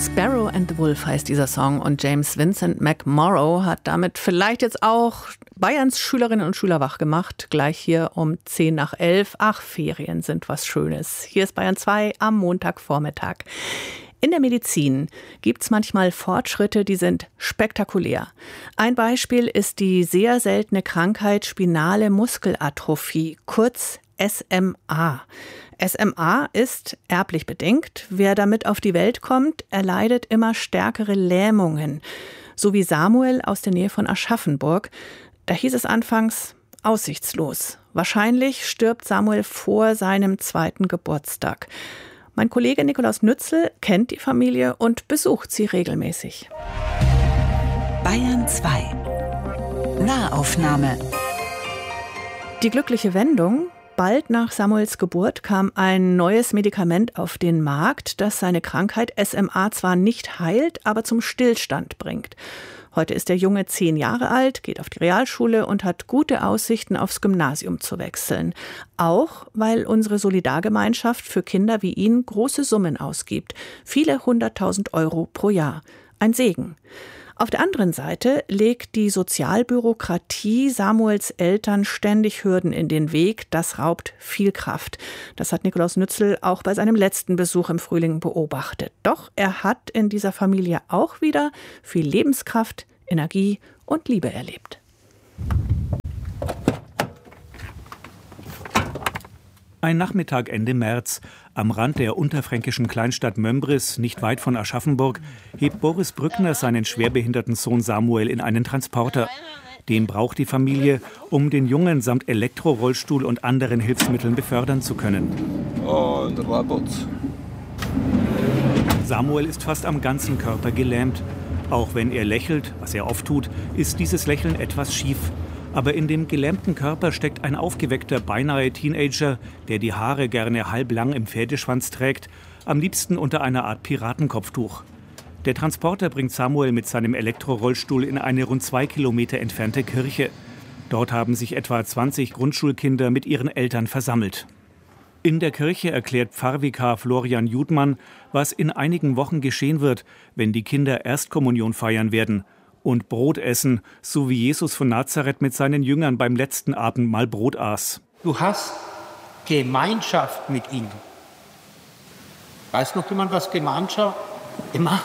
Sparrow and the Wolf heißt dieser Song und James Vincent McMorrow hat damit vielleicht jetzt auch Bayerns Schülerinnen und Schüler wach gemacht. Gleich hier um 10:11. Ach, Ferien sind was Schönes. Hier ist Bayern 2 am Montagvormittag. In der Medizin gibt's manchmal Fortschritte, die sind spektakulär. Ein Beispiel ist die sehr seltene Krankheit spinale Muskelatrophie, kurz SMA. SMA ist erblich bedingt. Wer damit auf die Welt kommt, erleidet immer stärkere Lähmungen. So wie Samuel aus der Nähe von Aschaffenburg. Da hieß es anfangs aussichtslos. Wahrscheinlich stirbt Samuel vor seinem 2. Geburtstag. Mein Kollege Nikolaus Nützel kennt die Familie und besucht sie regelmäßig. Bayern 2 Nahaufnahme. Die glückliche Wendung: Bald nach Samuels Geburt kam ein neues Medikament auf den Markt, das seine Krankheit SMA zwar nicht heilt, aber zum Stillstand bringt. Heute ist der Junge 10 Jahre alt, geht auf die Realschule und hat gute Aussichten, aufs Gymnasium zu wechseln. Auch, weil unsere Solidargemeinschaft für Kinder wie ihn große Summen ausgibt. Viele 100.000 Euro pro Jahr. Ein Segen. Auf der anderen Seite legt die Sozialbürokratie Samuels Eltern ständig Hürden in den Weg. Das raubt viel Kraft. Das hat Nikolaus Nützel auch bei seinem letzten Besuch im Frühling beobachtet. Doch er hat in dieser Familie auch wieder viel Lebenskraft, Energie und Liebe erlebt. Ein Nachmittag Ende März. Am Rand der unterfränkischen Kleinstadt Mömbris, nicht weit von Aschaffenburg, hebt Boris Brückner seinen schwerbehinderten Sohn Samuel in einen Transporter. Den braucht die Familie, um den Jungen samt Elektrorollstuhl und anderen Hilfsmitteln befördern zu können. Und Rabatz. Samuel ist fast am ganzen Körper gelähmt. Auch wenn er lächelt, was er oft tut, ist dieses Lächeln etwas schief. Aber in dem gelähmten Körper steckt ein aufgeweckter, beinahe Teenager, der die Haare gerne halblang im Pferdeschwanz trägt, am liebsten unter einer Art Piratenkopftuch. Der Transporter bringt Samuel mit seinem Elektrorollstuhl in eine rund 2 Kilometer entfernte Kirche. Dort haben sich etwa 20 Grundschulkinder mit ihren Eltern versammelt. In der Kirche erklärt Pfarrvikar Florian Judmann, was in einigen Wochen geschehen wird, wenn die Kinder Erstkommunion feiern werden und Brot essen, so wie Jesus von Nazareth mit seinen Jüngern beim letzten Abendmahl Brot aß. Du hast Gemeinschaft mit ihm. Weiß noch jemand, was Gemeinschaft immer?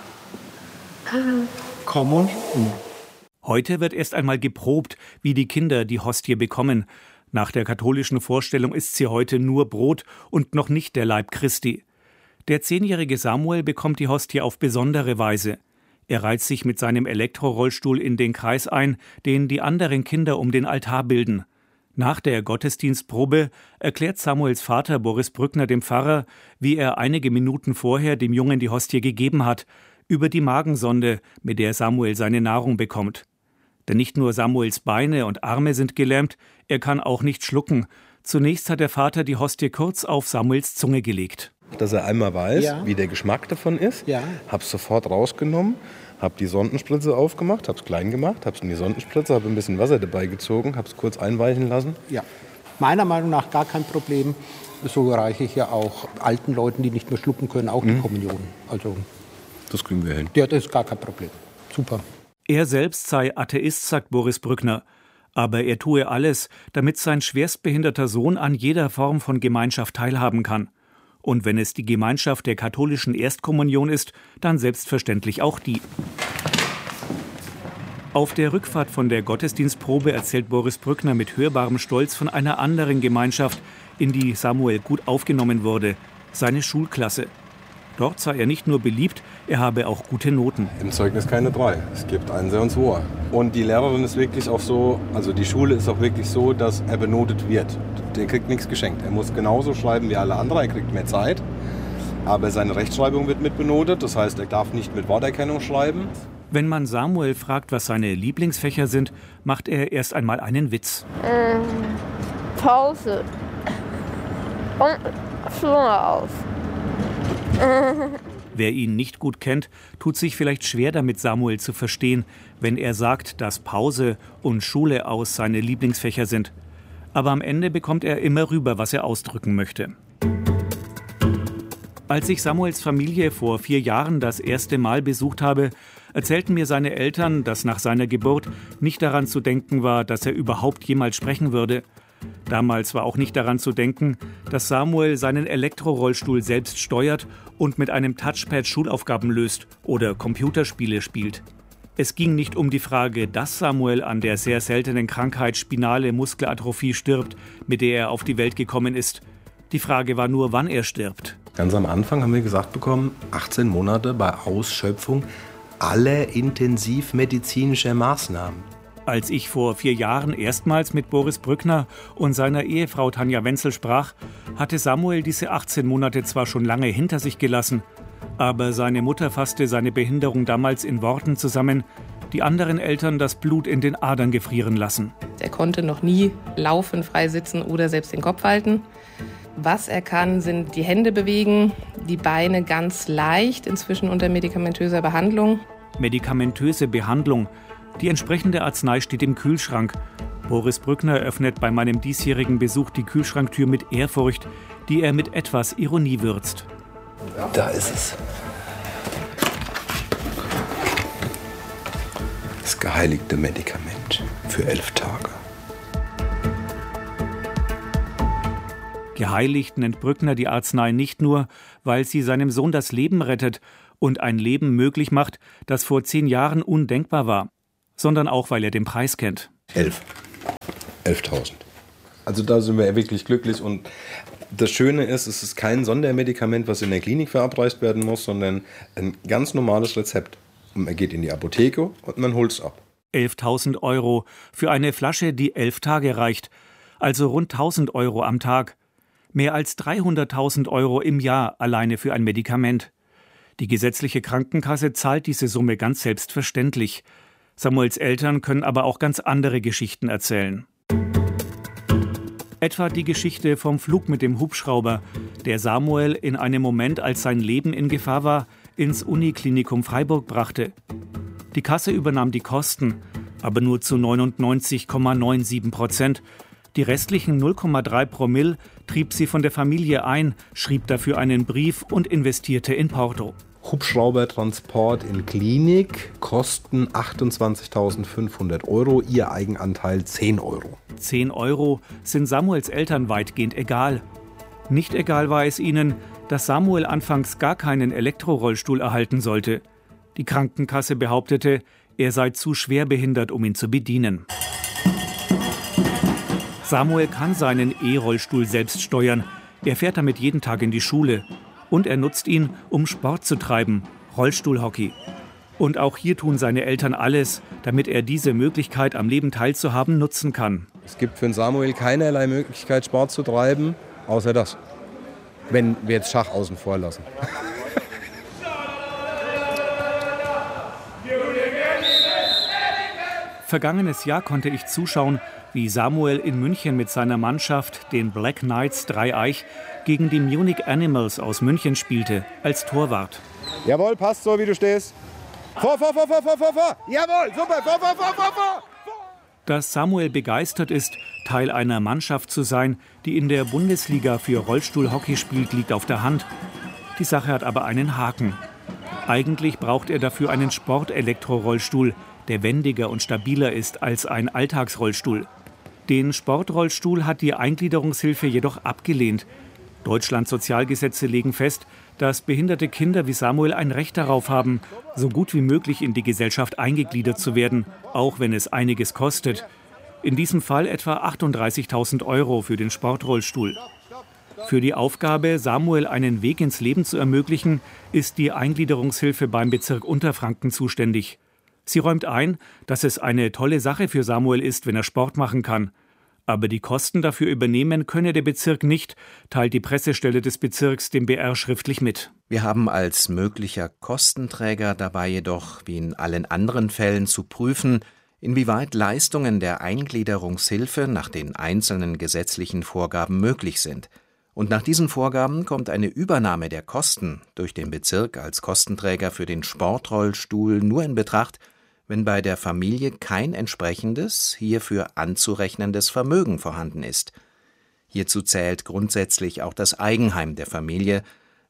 Kommunion. Heute wird erst einmal geprobt, wie die Kinder die Hostie bekommen. Nach der katholischen Vorstellung ist sie heute nur Brot und noch nicht der Leib Christi. Der 10-jährige Samuel bekommt die Hostie auf besondere Weise. Er reiht sich mit seinem Elektrorollstuhl in den Kreis ein, den die anderen Kinder um den Altar bilden. Nach der Gottesdienstprobe erklärt Samuels Vater Boris Brückner dem Pfarrer, wie er einige Minuten vorher dem Jungen die Hostie gegeben hat, über die Magensonde, mit der Samuel seine Nahrung bekommt. Denn nicht nur Samuels Beine und Arme sind gelähmt, er kann auch nicht schlucken. Zunächst hat der Vater die Hostie kurz auf Samuels Zunge gelegt. Dass er einmal weiß, wie der Geschmack davon ist. Ja. Hab's sofort rausgenommen, hab die Sondenspritze aufgemacht, hab's klein gemacht, hab's in die Sondenspritze, hab ein bisschen Wasser dabei gezogen, hab's kurz einweichen lassen. Ja, meiner Meinung nach gar kein Problem. So reiche ich ja auch alten Leuten, die nicht mehr schlucken können, auch die Kommunion. Also, das kriegen wir hin. Ja, das ist gar kein Problem. Super. Er selbst sei Atheist, sagt Boris Brückner. Aber er tue alles, damit sein schwerstbehinderter Sohn an jeder Form von Gemeinschaft teilhaben kann. Und wenn es die Gemeinschaft der katholischen Erstkommunion ist, dann selbstverständlich auch die. Auf der Rückfahrt von der Gottesdienstprobe erzählt Boris Brückner mit hörbarem Stolz von einer anderen Gemeinschaft, in die Samuel gut aufgenommen wurde, seine Schulklasse. Dort sei er nicht nur beliebt, er habe auch gute Noten. Im Zeugnis keine 3, es gibt 1 und 2. Und die Lehrerin ist wirklich auch so, also die Schule ist auch wirklich so, dass er benotet wird. Der kriegt nichts geschenkt. Er muss genauso schreiben wie alle anderen, er kriegt mehr Zeit. Aber seine Rechtschreibung wird mit benotet, das heißt, er darf nicht mit Worterkennung schreiben. Wenn man Samuel fragt, was seine Lieblingsfächer sind, macht er erst einmal einen Witz. Pause. Und Flur auf. Wer ihn nicht gut kennt, tut sich vielleicht schwer damit, Samuel zu verstehen, wenn er sagt, dass Pause und Schule aus seine Lieblingsfächer sind. Aber am Ende bekommt er immer rüber, was er ausdrücken möchte. Als ich Samuels Familie vor 4 Jahren das erste Mal besucht habe, erzählten mir seine Eltern, dass nach seiner Geburt nicht daran zu denken war, dass er überhaupt jemals sprechen würde. Damals war auch nicht daran zu denken, dass Samuel seinen Elektrorollstuhl selbst steuert und mit einem Touchpad Schulaufgaben löst oder Computerspiele spielt. Es ging nicht um die Frage, dass Samuel an der sehr seltenen Krankheit spinale Muskelatrophie stirbt, mit der er auf die Welt gekommen ist. Die Frage war nur, wann er stirbt. Ganz am Anfang haben wir gesagt bekommen, 18 Monate bei Ausschöpfung aller intensivmedizinischen Maßnahmen. Als ich vor 4 Jahren erstmals mit Boris Brückner und seiner Ehefrau Tanja Wenzel sprach, hatte Samuel diese 18 Monate zwar schon lange hinter sich gelassen, aber seine Mutter fasste seine Behinderung damals in Worten zusammen, die anderen Eltern das Blut in den Adern gefrieren lassen. Er konnte noch nie laufen, frei sitzen oder selbst den Kopf halten. Was er kann, sind die Hände bewegen, die Beine ganz leicht, inzwischen unter medikamentöser Behandlung. Medikamentöse Behandlung. Die entsprechende Arznei steht im Kühlschrank. Boris Brückner öffnet bei meinem diesjährigen Besuch die Kühlschranktür mit Ehrfurcht, die er mit etwas Ironie würzt. Da ist es. Das geheiligte Medikament für 11 Tage. Geheiligt nennt Brückner die Arznei nicht nur, weil sie seinem Sohn das Leben rettet und ein Leben möglich macht, das vor 10 Jahren undenkbar war, sondern auch, weil er den Preis kennt. 11.000. Also da sind wir wirklich glücklich und das Schöne ist, es ist kein Sondermedikament, was in der Klinik verabreicht werden muss, sondern ein ganz normales Rezept. Und man geht in die Apotheke und man holt es ab. 11.000 € für eine Flasche, die 11 Tage reicht, also rund 1.000 € am Tag. Mehr als 300.000 € im Jahr alleine für ein Medikament. Die gesetzliche Krankenkasse zahlt diese Summe ganz selbstverständlich. Samuels Eltern können aber auch ganz andere Geschichten erzählen. Etwa die Geschichte vom Flug mit dem Hubschrauber, der Samuel in einem Moment, als sein Leben in Gefahr war, ins Uniklinikum Freiburg brachte. Die Kasse übernahm die Kosten, aber nur zu 99,97%. Die restlichen 0,3 Promille trieb sie von der Familie ein, schrieb dafür einen Brief und investierte in Porto. Hubschraubertransport in Klinik, Kosten 28.500 €, ihr Eigenanteil 10 €. 10 € sind Samuels Eltern weitgehend egal. Nicht egal war es ihnen, dass Samuel anfangs gar keinen Elektrorollstuhl erhalten sollte. Die Krankenkasse behauptete, er sei zu schwerbehindert, um ihn zu bedienen. Samuel kann seinen E-Rollstuhl selbst steuern. Er fährt damit jeden Tag in die Schule. Und er nutzt ihn, um Sport zu treiben, Rollstuhlhockey. Und auch hier tun seine Eltern alles, damit er diese Möglichkeit, am Leben teilzuhaben, nutzen kann. Es gibt für den Samuel keinerlei Möglichkeit, Sport zu treiben, außer das. Wenn wir jetzt Schach außen vor lassen. Vergangenes Jahr konnte ich zuschauen, wie Samuel in München mit seiner Mannschaft, den Black Knights Dreieich, gegen die Munich Animals aus München spielte, als Torwart. Jawohl, passt so, wie du stehst. Vor. Jawohl, super, vor. Dass Samuel begeistert ist, Teil einer Mannschaft zu sein, die in der Bundesliga für Rollstuhlhockey spielt, liegt auf der Hand. Die Sache hat aber einen Haken. Eigentlich braucht er dafür einen Sportelektrorollstuhl, der wendiger und stabiler ist als ein Alltagsrollstuhl. Den Sportrollstuhl hat die Eingliederungshilfe jedoch abgelehnt. Deutschlands Sozialgesetze legen fest, dass behinderte Kinder wie Samuel ein Recht darauf haben, so gut wie möglich in die Gesellschaft eingegliedert zu werden, auch wenn es einiges kostet. In diesem Fall etwa 38.000 € für den Sportrollstuhl. Für die Aufgabe, Samuel einen Weg ins Leben zu ermöglichen, ist die Eingliederungshilfe beim Bezirk Unterfranken zuständig. Sie räumt ein, dass es eine tolle Sache für Samuel ist, wenn er Sport machen kann. Aber die Kosten dafür übernehmen könne der Bezirk nicht, teilt die Pressestelle des Bezirks dem BR schriftlich mit. Wir haben als möglicher Kostenträger dabei jedoch, wie in allen anderen Fällen, zu prüfen, inwieweit Leistungen der Eingliederungshilfe nach den einzelnen gesetzlichen Vorgaben möglich sind. Und nach diesen Vorgaben kommt eine Übernahme der Kosten durch den Bezirk als Kostenträger für den Sportrollstuhl nur in Betracht, wenn bei der Familie kein entsprechendes, hierfür anzurechnendes Vermögen vorhanden ist. Hierzu zählt grundsätzlich auch das Eigenheim der Familie,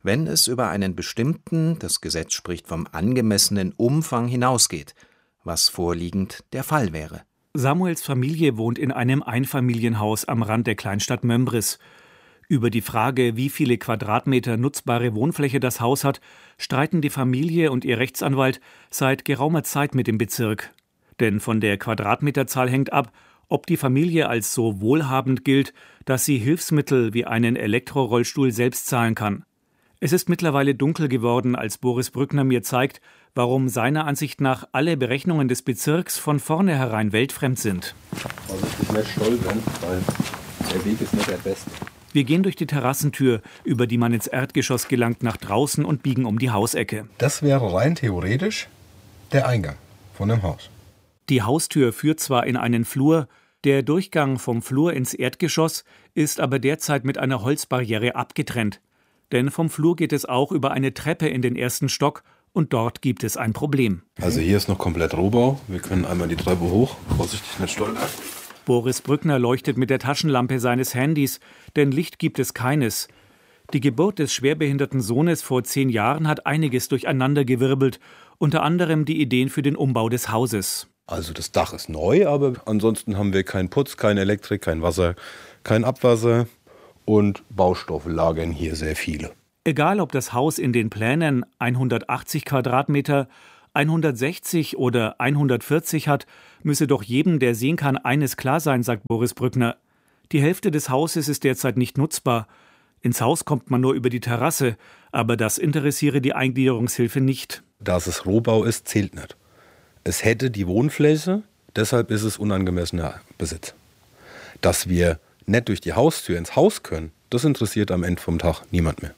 wenn es über einen bestimmten, das Gesetz spricht vom angemessenen Umfang hinausgeht, was vorliegend der Fall wäre. Samuels Familie wohnt in einem Einfamilienhaus am Rand der Kleinstadt Mömbris. Über die Frage, wie viele Quadratmeter nutzbare Wohnfläche das Haus hat, streiten die Familie und ihr Rechtsanwalt seit geraumer Zeit mit dem Bezirk. Denn von der Quadratmeterzahl hängt ab, ob die Familie als so wohlhabend gilt, dass sie Hilfsmittel wie einen Elektrorollstuhl selbst zahlen kann. Es ist mittlerweile dunkel geworden, als Boris Brückner mir zeigt, warum seiner Ansicht nach alle Berechnungen des Bezirks von vornherein weltfremd sind. Vorsichtig nicht stolpern, weil der Weg ist nicht der beste. Wir gehen durch die Terrassentür, über die man ins Erdgeschoss gelangt, nach draußen und biegen um die Hausecke. Das wäre rein theoretisch der Eingang von dem Haus. Die Haustür führt zwar in einen Flur, der Durchgang vom Flur ins Erdgeschoss ist aber derzeit mit einer Holzbarriere abgetrennt. Denn vom Flur geht es auch über eine Treppe in den ersten Stock und dort gibt es ein Problem. Also hier ist noch komplett Rohbau. Wir können einmal die Treppe hoch. Vorsichtig nicht stolpern. Boris Brückner leuchtet mit der Taschenlampe seines Handys, denn Licht gibt es keines. Die Geburt des schwerbehinderten Sohnes vor 10 Jahren hat einiges durcheinandergewirbelt, unter anderem die Ideen für den Umbau des Hauses. Also das Dach ist neu, aber ansonsten haben wir keinen Putz, keine Elektrik, kein Wasser, kein Abwasser und Baustoffe lagern hier sehr viele. Egal, ob das Haus in den Plänen 180 Quadratmeter, 160 oder 140 hat, müsse doch jedem, der sehen kann, eines klar sein, sagt Boris Brückner. Die Hälfte des Hauses ist derzeit nicht nutzbar. Ins Haus kommt man nur über die Terrasse, aber das interessiere die Eingliederungshilfe nicht. Dass es Rohbau ist, zählt nicht. Es hätte die Wohnfläche, deshalb ist es unangemessener Besitz. Dass wir nicht durch die Haustür ins Haus können, das interessiert am Ende vom Tag niemand mehr.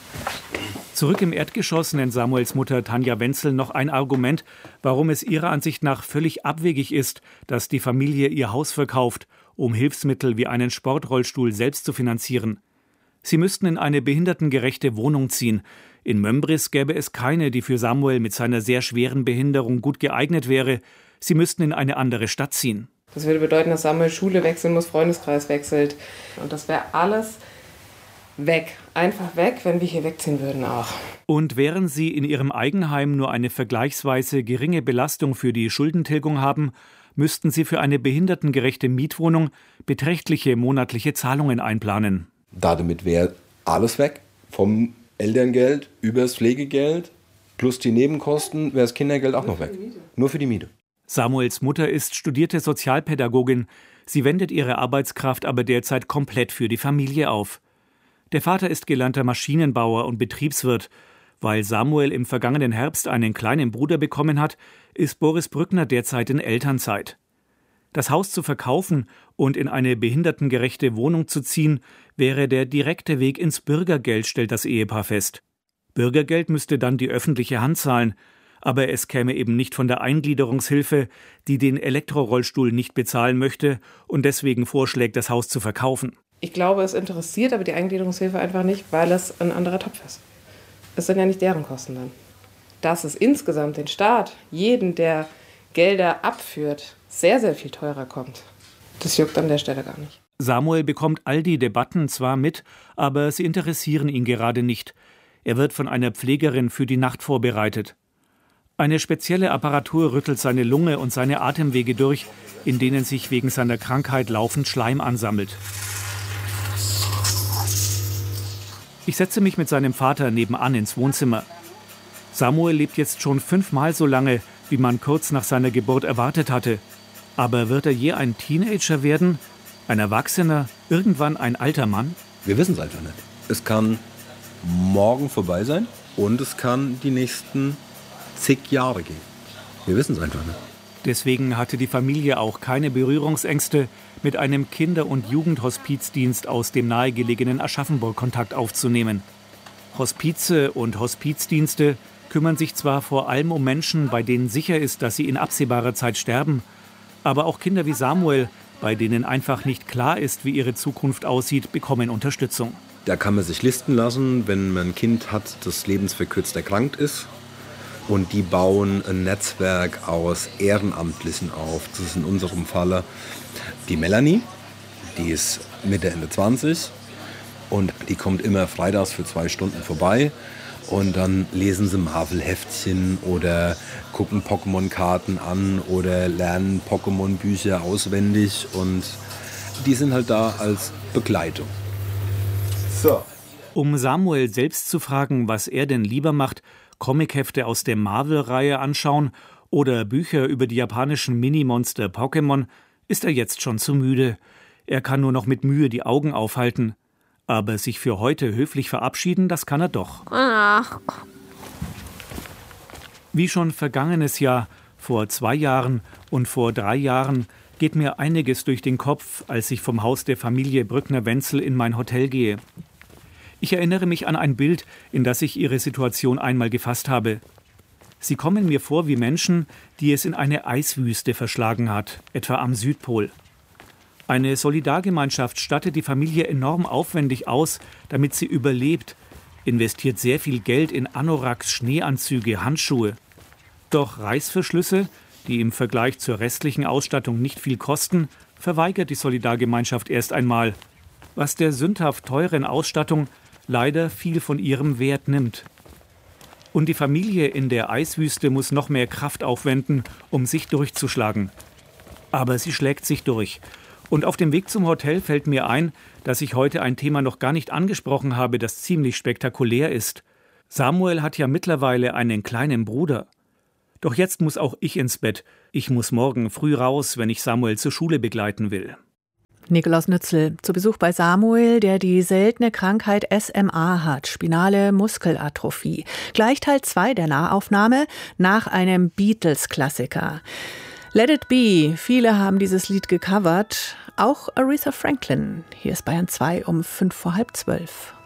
Zurück im Erdgeschoss nennt Samuels Mutter Tanja Wenzel noch ein Argument, warum es ihrer Ansicht nach völlig abwegig ist, dass die Familie ihr Haus verkauft, um Hilfsmittel wie einen Sportrollstuhl selbst zu finanzieren. Sie müssten in eine behindertengerechte Wohnung ziehen. In Mömbris gäbe es keine, die für Samuel mit seiner sehr schweren Behinderung gut geeignet wäre. Sie müssten in eine andere Stadt ziehen. Das würde bedeuten, dass Samuel Schule wechseln muss, Freundeskreis wechselt. Und das wäre alles weg. Einfach weg, wenn wir hier wegziehen würden auch. Und während sie in ihrem Eigenheim nur eine vergleichsweise geringe Belastung für die Schuldentilgung haben, müssten sie für eine behindertengerechte Mietwohnung beträchtliche monatliche Zahlungen einplanen. Damit wäre alles weg. Vom Elterngeld über das Pflegegeld plus die Nebenkosten wäre das Kindergeld auch noch weg. Nur für die Miete. Samuels Mutter ist studierte Sozialpädagogin. Sie wendet ihre Arbeitskraft aber derzeit komplett für die Familie auf. Der Vater ist gelernter Maschinenbauer und Betriebswirt. Weil Samuel im vergangenen Herbst einen kleinen Bruder bekommen hat, ist Boris Brückner derzeit in Elternzeit. Das Haus zu verkaufen und in eine behindertengerechte Wohnung zu ziehen, wäre der direkte Weg ins Bürgergeld, stellt das Ehepaar fest. Bürgergeld müsste dann die öffentliche Hand zahlen, aber es käme eben nicht von der Eingliederungshilfe, die den Elektrorollstuhl nicht bezahlen möchte und deswegen vorschlägt, das Haus zu verkaufen. Ich glaube, es interessiert aber die Eingliederungshilfe einfach nicht, weil es ein anderer Topf ist. Es sind ja nicht deren Kosten dann. Dass es insgesamt den Staat, jeden, der Gelder abführt, sehr, sehr viel teurer kommt, das juckt an der Stelle gar nicht. Samuel bekommt all die Debatten zwar mit, aber sie interessieren ihn gerade nicht. Er wird von einer Pflegerin für die Nacht vorbereitet. Eine spezielle Apparatur rüttelt seine Lunge und seine Atemwege durch, in denen sich wegen seiner Krankheit laufend Schleim ansammelt. Ich setze mich mit seinem Vater nebenan ins Wohnzimmer. Samuel lebt jetzt schon 5-mal so lange, wie man kurz nach seiner Geburt erwartet hatte. Aber wird er je ein Teenager werden? Ein Erwachsener? Irgendwann ein alter Mann? Wir wissen es einfach nicht. Es kann morgen vorbei sein und es kann die nächsten zig Jahre gehen. Wir wissen es einfach nicht. Deswegen hatte die Familie auch keine Berührungsängste, mit einem Kinder- und Jugendhospizdienst aus dem nahegelegenen Aschaffenburg Kontakt aufzunehmen. Hospize und Hospizdienste kümmern sich zwar vor allem um Menschen, bei denen sicher ist, dass sie in absehbarer Zeit sterben, aber auch Kinder wie Samuel, bei denen einfach nicht klar ist, wie ihre Zukunft aussieht, bekommen Unterstützung. Da kann man sich listen lassen, wenn man ein Kind hat, das lebensverkürzt erkrankt ist. Und die bauen ein Netzwerk aus Ehrenamtlichen auf. Das ist in unserem Falle die Melanie, die ist Mitte, Ende 20. Und die kommt immer freitags für 2 Stunden vorbei. Und dann lesen sie Marvel-Heftchen oder gucken Pokémon-Karten an oder lernen Pokémon-Bücher auswendig. Und die sind halt da als Begleitung. So. Um Samuel selbst zu fragen, was er denn lieber macht, Comichefte aus der Marvel-Reihe anschauen oder Bücher über die japanischen Minimonster Pokémon, ist er jetzt schon zu müde. Er kann nur noch mit Mühe die Augen aufhalten. Aber sich für heute höflich verabschieden, das kann er doch. Wie schon vergangenes Jahr, vor 2 Jahren und vor 3 Jahren, geht mir einiges durch den Kopf, als ich vom Haus der Familie Brückner-Wenzel in mein Hotel gehe. Ich erinnere mich an ein Bild, in das ich ihre Situation einmal gefasst habe. Sie kommen mir vor wie Menschen, die es in eine Eiswüste verschlagen hat, etwa am Südpol. Eine Solidargemeinschaft stattet die Familie enorm aufwendig aus, damit sie überlebt, investiert sehr viel Geld in Anoraks, Schneeanzüge, Handschuhe. Doch Reißverschlüsse, die im Vergleich zur restlichen Ausstattung nicht viel kosten, verweigert die Solidargemeinschaft erst einmal, was der sündhaft teuren Ausstattung leider viel von ihrem Wert nimmt. Und die Familie in der Eiswüste muss noch mehr Kraft aufwenden, um sich durchzuschlagen. Aber sie schlägt sich durch. Und auf dem Weg zum Hotel fällt mir ein, dass ich heute ein Thema noch gar nicht angesprochen habe, das ziemlich spektakulär ist. Samuel hat ja mittlerweile einen kleinen Bruder. Doch jetzt muss auch ich ins Bett. Ich muss morgen früh raus, wenn ich Samuel zur Schule begleiten will. Nikolaus Nützel zu Besuch bei Samuel, der die seltene Krankheit SMA hat, spinale Muskelatrophie. Gleich Teil 2 der Nahaufnahme nach einem Beatles-Klassiker. Let It Be, viele haben dieses Lied gecovert, auch Aretha Franklin. Hier ist Bayern 2 um 11:55.